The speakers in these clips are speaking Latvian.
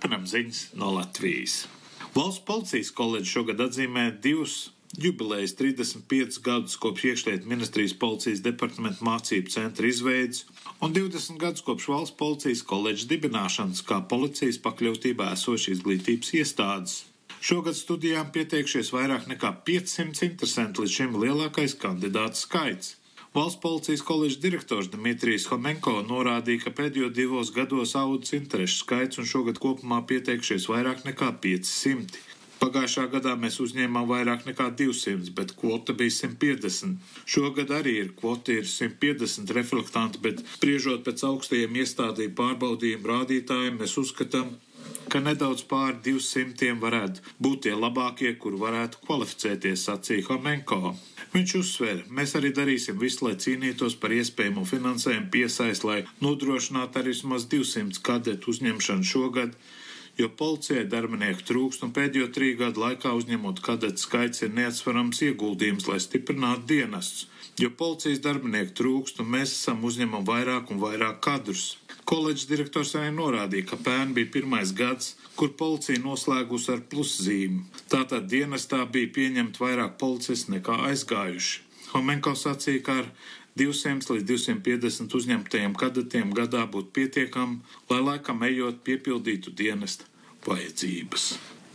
Turpinam ziņas no Latvijas. Valsts policijas koledža šogad atzīmē 2 jubilejas 35 gadus kopš iekšlietu ministrijas policijas departamenta mācību centra izveides un 20 gadus kopš valsts policijas koledžas dibināšanas kā policijas pakļautībā esošas izglītības iestādes. Šogad studijām pieteikšies vairāk nekā 500 interesanti, līdz šim lielākais kandidātu skaits. Valsts policijas koledžas direktors Dmitrijs Homenko norādīja, ka pēdējo 2 gados audzis interešu skaits un šogad kopumā pieteikšies vairāk nekā 500. Pagājušā gadā mēs uzņēmām vairāk nekā 200, bet kvota bija 150. Šogad arī kvota ir 150 reflektanti, bet spriežot pēc augstajiem iestādību pārbaudījumu rādītājiem, mēs uzskatām, ka nedaudz pāri 200 varētu būt tie labākie, kur varētu kvalificēties, sacīja Homenko. Viņš uzsver, mēs arī darīsim visu, lai cīnītos par iespējamo finansējumu piesaist, lai nodrošinātu arī vismaz 200 kadetu uzņemšanu šogad, jo policijai darbinieku trūkst un pēdējo 3 gadu laikā uzņemot kadetu skaits ir neatsverams ieguldījums, lai stiprinātu dienestus, jo policijas darbinieku trūkst un mēs esam uzņemam vairāk un vairāk kadrus. Koledžas direktors arī norādīja, ka pērn bija pirmais gads, kur policija noslēgusi ar pluszīmi. Tātad dienestā bija pieņemt vairāk policistu nekā aizgājuši. Homenko sacīja, ka ar 200 līdz 250 uzņemtajiem kadetiem gadā būtu pietiekami, lai laikam ejot piepildītu dienesta vajadzības.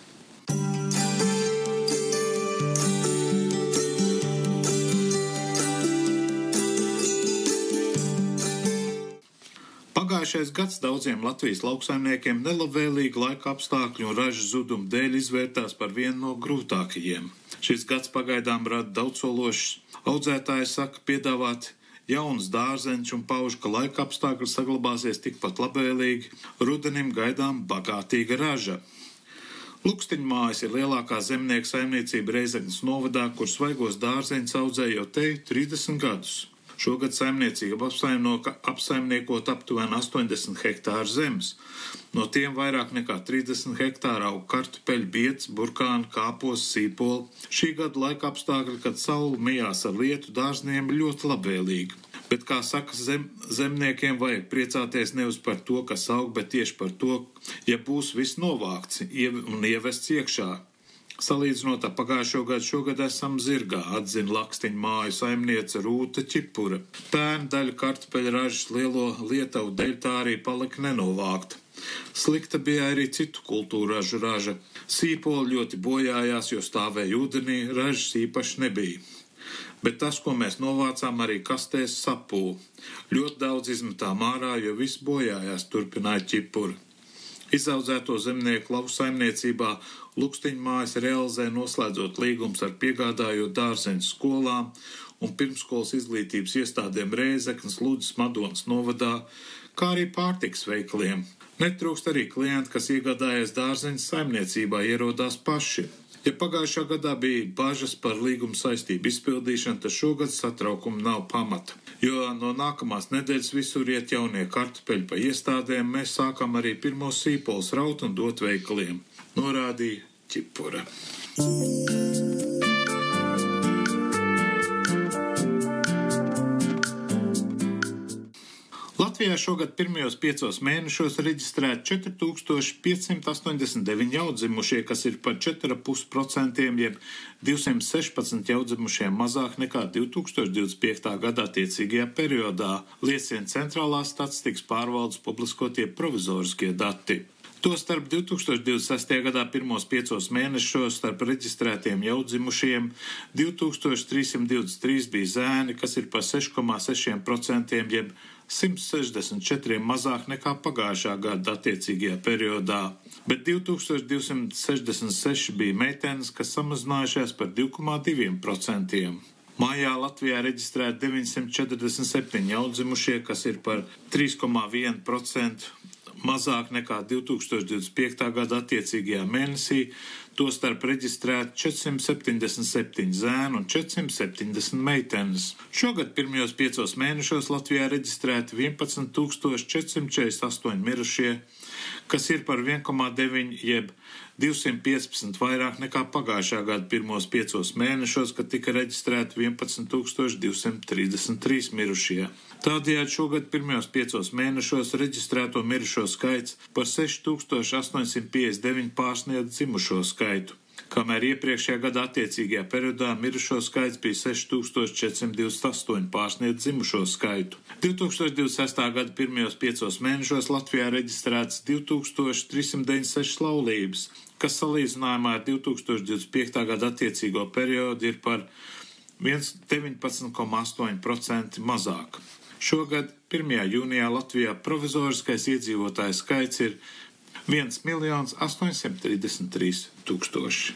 Pagājušais gads daudziem Latvijas lauksaimniekiem nelabvēlīgi laika apstākļu un ražu zudumu dēļ izvērtās par vienu no grūtākajiem. Šis gads pagaidām rada daudzsološs. Audzētāji saka piedāvāt jaunas dārzeņus un pauž, ka laika apstākļi saglabāsies tikpat labvēlīgi. Rudenim gaidām bagātīga raža. Lukstiņmājas ir lielākā zemnieku saimniecība Reizeknes novadā, kur svaigos dārzeņus audzē jau 30 gadus. Šogad saimniecība apsaimniekot aptuveni 80 hektāru zemes. No tiem vairāk nekā 30 hektāru aug kartupeļu, biets, burkāni, kāpos, sīpoli. Šī gada laika apstākļi, kad saule mijās ar lietu, dārzniekiem ļoti labvēlīgi. Bet, kā saka zemniekiem, vajag priecāties nevis par to, kas aug, bet tieši par to, ja būs viss novākts un ievests iekšā. Salīdzinot ar pagājušo gadu, šogad esam zirgā, atzina Lakstiņmāju saimniece Rūta Čipura. Pērn daļa kartupeļu ražas lielo lietavu dēļ tā arī palika nenovākta. Slikta bija arī citu kultūru ražu raža. Sīpoli ļoti bojājās, jo stāvēja ūdenī, ražas īpaši nebija. Bet tas, ko mēs novācām, arī kastēs sapū. Ļoti daudz izmetām ārā, jo viss bojājās, turpināja Čipura. Izaudzēto zemnieku lauksaimniecībā Lukstiņmājas realizē noslēdzot līgums ar piegādājot dārzeņus skolām un pirmskolas izglītības iestādēm Reizeknes, Ludzas, Madonas novadā, kā arī pārtikas veikaliem. Netrūkst arī klienti, kas iegādājas dārzeņus saimniecībā, ierodās paši. Ja pagājušā gadā bija bažas par līguma saistību izpildīšanu, tad šogad satraukumu nav pamata. Jo no nākamās nedēļas visur iet jaunie kartupeļi pa iestādēm, mēs sākam arī pirmos sīpols raut un dot veikaliem, norādīja Čipura. Latvijā šogad pirmajos 5 mēnešos reģistrēti 4589 jaundzimušie, kas ir par 4,5%, jeb 216 jaundzimušiem mazāk nekā 2025. gada attiecīgajā periodā, liecina Centrālās statistikas pārvaldes publiskotie provizoriskie dati. Tostarp 2026. gadā pirmos 5 mēnešos starp reģistrētiem jaundzimušiem 2323 bija zēni, kas ir par 6,6%, jeb 164 mazāk nekā pagājušā gada attiecīgajā periodā, bet 2266 bija meitenes, kas samazinājušās par 2,2%. Mājā Latvijā reģistrēti 947 jaundzimušie, kas ir par 3,1% mazāk nekā 2025. gada attiecīgajā mēnesī, tostarp reģistrēti 477 zēni un 470 meitenes. Šogad pirmajos 5 mēnešos Latvijā reģistrēti 11 448 mirušie, kas ir par 1,9 jeb 215 vairāk nekā pagājušā gada pirmos 5 mēnešos, kad tika reģistrēti 11,233 mirušie. Tādējādi šogad pirmajos 5 mēnešos reģistrēto mirušo skaits par 6,859 pārsniedz dzimušo skaitu, kamēr iepriekšējā gada attiecīgajā periodā mirušo skaits bija 6,428 pārsniedz dzimušo skaitu. 2026. gada pirmajos 5 mēnešos Latvijā reģistrēts 2396 laulības, kas salīdzinājumā ar 2025. gada attiecīgo periodu ir par 19,8% mazāk. Šogad 1. jūnijā Latvijā provizoriskais iedzīvotāju skaits ir 1,833 tūkstoši.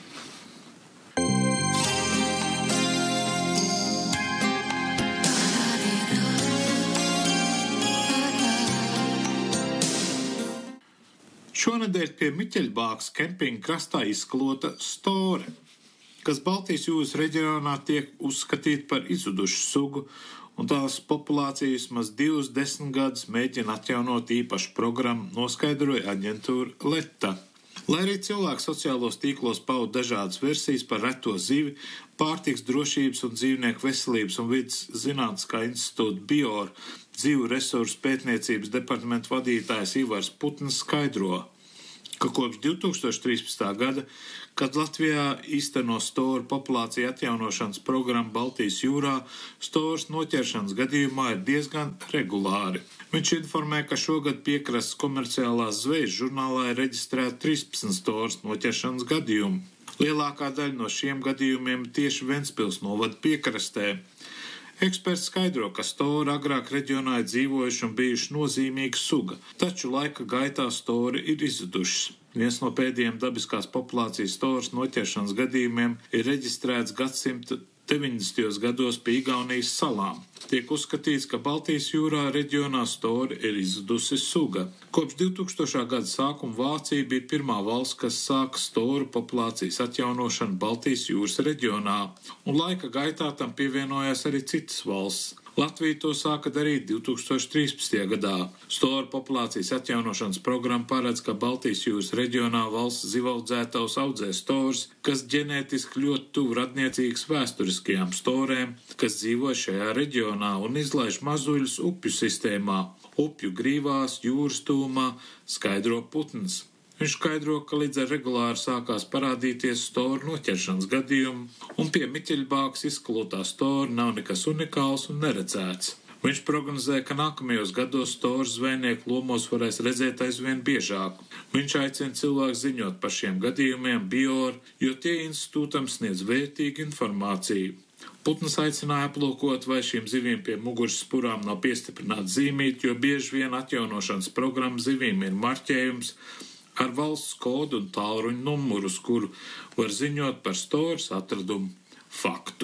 Šonedēļ pie Miķeļbākas kempinga krastā izklota store, kas Baltijas jūras reģionā tiek uzskatīta par izzudušu sugu, un tās populācija vismaz 10 gadus mēģina atjaunot īpašu programmu, noskaidroja aģentūra Letta. Lai arī cilvēki sociālos tīklos pauda dažādas versijas par reto zivi, pārtiks drošības un dzīvnieku veselības un vides zinātniskā institūta BIOR dzīvu resursu pētniecības departamentu vadītājs Ivars Putns skaidro, ka kopš 2013. gada, kad Latvijā īsteno storu populācija atjaunošanas programmu Baltijas jūrā, storas noķeršanas gadījumā ir diezgan regulāri. Viņš informē, ka šogad piekrastes komerciālās zvejas žurnālā ir reģistrēta 13 storas noķeršanas gadījumu. Lielākā daļa no šiem gadījumiem tieši Ventspils novada piekrastē. Eksperts skaidro, ka stori agrāk reģionā ir dzīvojuši un bijuši nozīmīga suga, taču laika gaitā stori ir izzudušas. Viens no pēdējiem dabiskās populācijas storas noķeršanas gadījumiem ir reģistrēts gadsimta 90. gados pie Igaunijas salām. Tiek uzskatīts, ka Baltijas jūrā reģionā stori ir izzudusi suga. Kopš 2000. gada sākuma Vācija bija pirmā valsts, kas sāka storu populācijas atjaunošanu Baltijas jūras reģionā, un laika gaitā tam pievienojās arī citas valsts. Latvija to sāka darīt 2013. gadā. Storu populācijas atjaunošanas programma paredz, ka Baltijas jūras reģionā valsts zivaudzētājs audzē stors, kas ģenētiski ļoti tuvu radniecīgas vēsturiskajām storēm, kas dzīvo šajā reģionā un izlaiž mazuļus upju sistēmā, upju grīvās, jūras tūmā, skaidro Putns. Viņš skaidro, ka līdz ar regulāri sākās parādīties storu noķeršanas gadījumu, un pie Miķeļbākas izklotā stora nav nekas unikāls un neredzēts. Viņš prognozē, ka nākamajos gados storu zvejnieku lomos varēs redzēt aizvien biežāk. Viņš aicina cilvēku ziņot par šiem gadījumiem BIOR, jo tie institūtam sniedz vērtīgu informāciju. Putns aicināja aplūkot, vai šīm zivīm pie muguras spurām nav piestiprināta zīmīte, jo bieži vien atjaunošanas programma zivīm ir marķējums ar valsts kodu un tālruņa numuru, uz kuru var ziņot par storas atradumu faktu.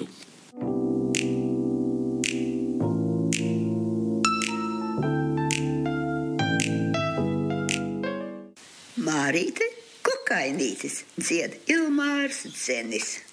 Mārīte Kukainītis dzied Ilmārs Dzenis.